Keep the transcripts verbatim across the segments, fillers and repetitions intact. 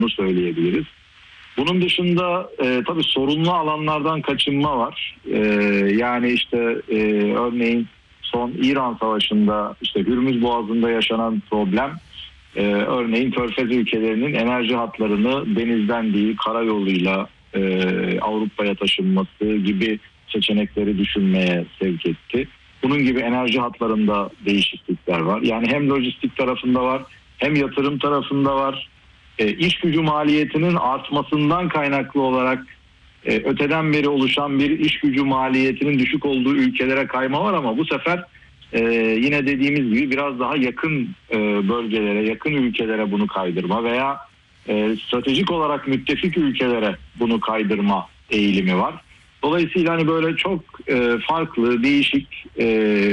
söyleyebiliriz. Bunun dışında e, tabii sorunlu alanlardan kaçınma var. E, yani işte e, örneğin son İran Savaşı'nda işte Hürmüz Boğazı'nda yaşanan problem, e, örneğin Körfez ülkelerinin enerji hatlarını denizden değil karayoluyla e, Avrupa'ya taşınması gibi seçenekleri düşünmeye sevk etti. Bunun gibi enerji hatlarında değişiklikler var. Yani hem lojistik tarafında var, hem yatırım tarafında var. E, iş gücü maliyetinin artmasından kaynaklı olarak e, öteden beri oluşan bir iş gücü maliyetinin düşük olduğu ülkelere kayma var, ama bu sefer e, yine dediğimiz gibi biraz daha yakın e, bölgelere, yakın ülkelere bunu kaydırma veya e, stratejik olarak müttefik ülkelere bunu kaydırma eğilimi var. Dolayısıyla hani böyle çok e, farklı, değişik e,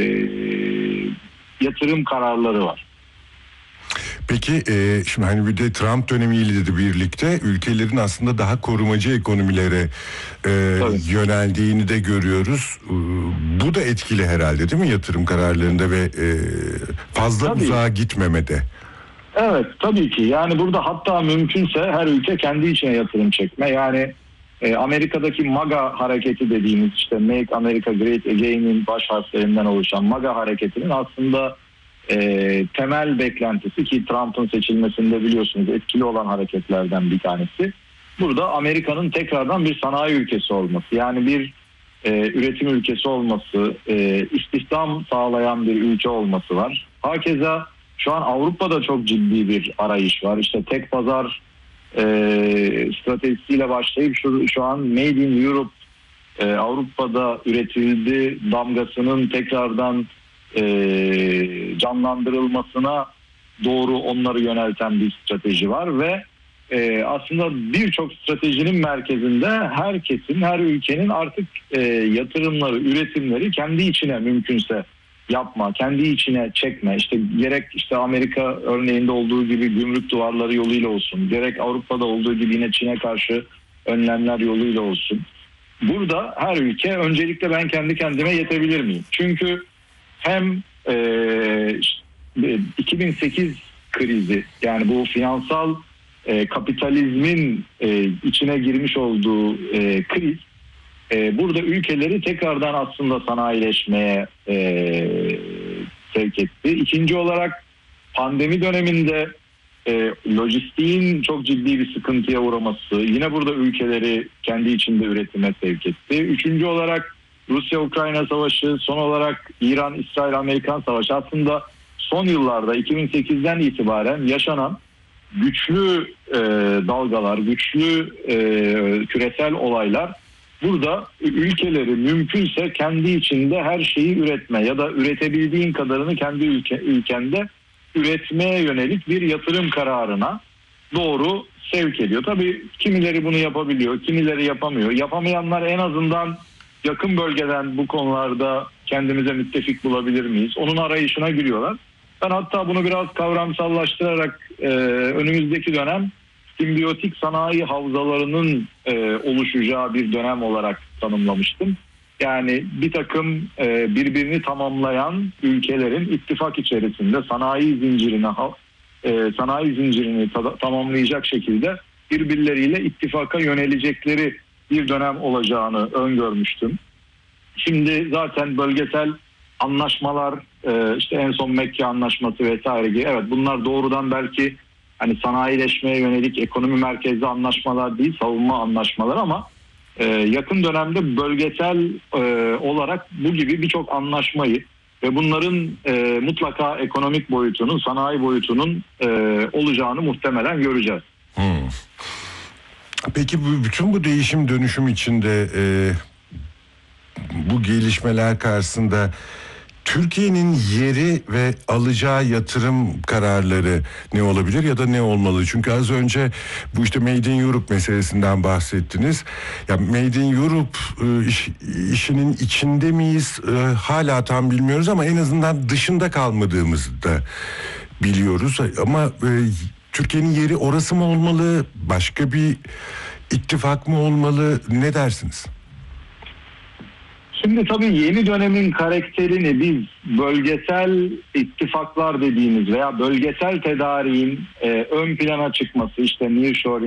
yatırım kararları var. Peki e, şimdi hani bir de Trump dönemiyle de birlikte ülkelerin aslında daha korumacı ekonomilere e, yöneldiğini de görüyoruz. E, bu da etkili herhalde değil mi yatırım kararlarında ve e, fazla tabii uzağa gitmemede? Evet, tabii ki. Yani burada hatta mümkünse her ülke kendi içine yatırım çekme. Yani e, Amerika'daki MAGA hareketi dediğimiz, işte Make America Great Again'in baş harflerinden oluşan MAGA hareketinin aslında E, temel beklentisi, ki Trump'ın seçilmesinde biliyorsunuz etkili olan hareketlerden bir tanesi, burada Amerika'nın tekrardan bir sanayi ülkesi olması, yani bir e, üretim ülkesi olması, e, istihdam sağlayan bir ülke olması var. Hakeza şu an Avrupa'da çok ciddi bir arayış var. İşte tek pazar e, stratejisiyle başlayıp şu, şu an Made in Europe, e, Avrupa'da üretildi damgasının tekrardan E, canlandırılmasına doğru onları yönelten bir strateji var ve e, aslında birçok stratejinin merkezinde herkesin, her ülkenin artık e, yatırımları, üretimleri kendi içine mümkünse yapma, kendi içine çekme. İşte gerek işte Amerika örneğinde olduğu gibi gümrük duvarları yoluyla olsun, gerek Avrupa'da olduğu gibi yine Çin'e karşı önlemler yoluyla olsun. Burada her ülke öncelikle ben kendi kendime yetebilir miyim? Çünkü hem e, iki bin sekiz krizi, yani bu finansal e, kapitalizmin e, içine girmiş olduğu e, kriz e, burada ülkeleri tekrardan aslında sanayileşmeye e, sevk etti. İkinci olarak pandemi döneminde e, lojistiğin çok ciddi bir sıkıntıya uğraması yine burada ülkeleri kendi içinde üretime sevk etti. Üçüncü olarak Rusya-Ukrayna savaşı, son olarak İran-İsrail-Amerikan savaşı, aslında son yıllarda iki bin sekizden itibaren yaşanan güçlü e, dalgalar, güçlü e, küresel olaylar burada ülkeleri mümkünse kendi içinde her şeyi üretme ya da üretebildiğin kadarını kendi ülke, ülkende üretmeye yönelik bir yatırım kararına doğru sevk ediyor. Tabii kimileri bunu yapabiliyor, kimileri yapamıyor. Yapamayanlar en azından yakın bölgeden bu konularda kendimize müttefik bulabilir miyiz? Onun arayışına giriyorlar. Ben hatta bunu biraz kavramsallaştırarak e, önümüzdeki dönem simbiyotik sanayi havzalarının e, oluşacağı bir dönem olarak tanımlamıştım. Yani bir takım e, birbirini tamamlayan ülkelerin ittifak içerisinde sanayi zincirini e, sanayi zincirini ta- tamamlayacak şekilde birbirleriyle ittifaka yönelecekleri bir dönem olacağını öngörmüştüm. Şimdi zaten bölgesel anlaşmalar, işte en son Mekke Anlaşması vesaire gibi, evet bunlar doğrudan belki hani sanayileşmeye yönelik ekonomi merkezli anlaşmalar değil, savunma anlaşmaları, ama yakın dönemde bölgesel olarak bu gibi birçok anlaşmayı ve bunların mutlaka ekonomik boyutunun, sanayi boyutunun olacağını muhtemelen göreceğiz. Hmm. Peki bu, bütün bu değişim dönüşüm içinde e, bu gelişmeler karşısında Türkiye'nin yeri ve alacağı yatırım kararları ne olabilir ya da ne olmalı? Çünkü az önce bu işte Made in Europe meselesinden bahsettiniz. Ya Made in Europe e, iş, işinin içinde miyiz? E, hala tam bilmiyoruz ama en azından dışında kalmadığımızı da biliyoruz. Ama e, Türkiye'nin yeri orası mı olmalı? Başka bir ittifak mı olmalı? Ne dersiniz? Şimdi Şimdi tabii yeni dönemin karakterini biz bölgesel ittifaklar dediğimiz veya bölgesel tedariğin e, ön plana çıkması, işte nearshoring